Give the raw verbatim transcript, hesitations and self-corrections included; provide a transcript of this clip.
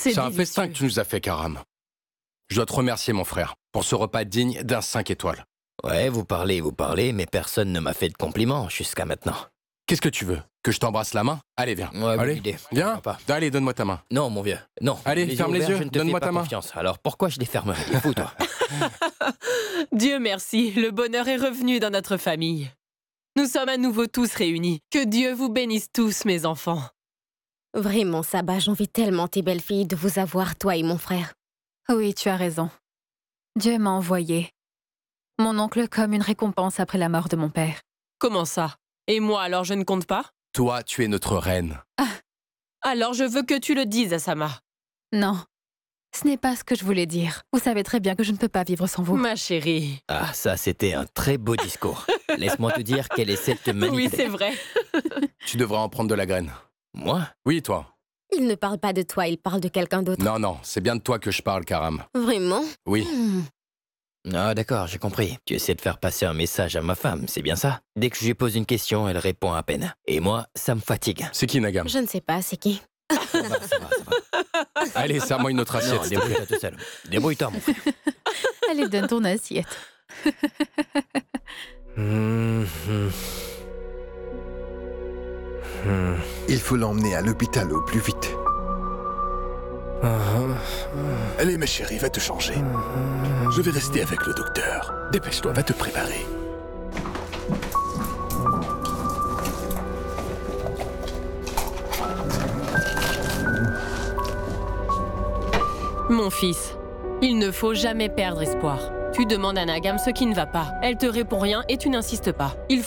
C'est C'est un délicieux. festin que tu nous as fait, Karam. Je dois te remercier, mon frère, pour ce repas digne d'un cinq étoiles. Ouais, vous parlez, vous parlez, mais personne ne m'a fait de compliments jusqu'à maintenant. Qu'est-ce que tu veux? Que je t'embrasse la main? Allez, viens. Ouais, bonne Allez, idée. viens. Pourquoi pas. Allez, donne-moi ta main. Non, mon vieux, non. Allez, ferme les ouverts, yeux, je ne te donne-moi fais pas ta main. confiance. Alors pourquoi je les fermerais? Fous-toi. Dieu merci, le bonheur est revenu dans notre famille. Nous sommes à nouveau tous réunis. Que Dieu vous bénisse tous, mes enfants. Vraiment, Sabah, j'envie tellement, tes belles filles, de vous avoir, toi et mon frère. Oui, tu as raison. Dieu m'a envoyé mon oncle comme une récompense après la mort de mon père. Comment ça? Et moi, alors je ne compte pas? Toi, tu es notre reine. Alors je veux que tu le dises à Sama. Non, ce n'est pas ce que je voulais dire. Vous savez très bien que je ne peux pas vivre sans vous. Ma chérie. Ah, ça, c'était un très beau discours. Laisse-moi te dire quelle est cette Oui, manipulation. c'est vrai. Tu devrais en prendre de la graine. Moi? Oui, toi. Il ne parle pas de toi, il parle de quelqu'un d'autre. Non, non, c'est bien de toi que je parle, Karam. Vraiment? Oui. Hmm. Ah, d'accord, j'ai compris. Tu essaies de faire passer un message à ma femme, c'est bien ça? Dès que je lui pose une question, elle répond à peine. Et moi, ça me fatigue. C'est qui, Nagam? Je ne sais pas, c'est qui? Ça va, ça va, ça va. Allez, serre-moi une autre Non, assiette. s'il te plaît. débrouille-toi tout seul. Débrouille-toi, mon frère. Allez, donne ton assiette. Il faut l'emmener à l'hôpital au plus vite. Allez, ma chérie, va te changer. Je vais rester avec le docteur. Dépêche-toi, va te préparer. Mon fils, il ne faut jamais perdre espoir. Tu demandes à Nagam ce qui ne va pas. Elle te répond rien et tu n'insistes pas. Il